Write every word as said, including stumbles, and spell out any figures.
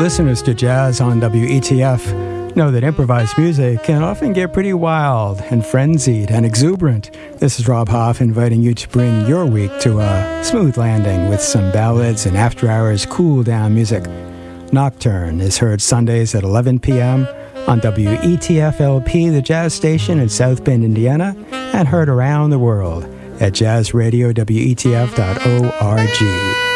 Listeners to jazz on W E T F know that improvised music can often get pretty wild and frenzied and exuberant. This is Rob Hoff inviting you to bring your week to a smooth landing with some ballads and after-hours cool-down music. Nocturne is heard Sundays at eleven p.m. on W E T F L P, the jazz station in South Bend, Indiana, and heard around the world at jazz radio W E T F dot org.